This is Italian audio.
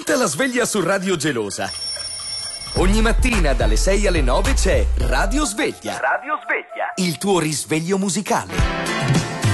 Tutta la sveglia su Radio Gelosa. Ogni mattina dalle 6 alle 9 c'è Radio Sveglia. Radio Sveglia. Il tuo risveglio musicale.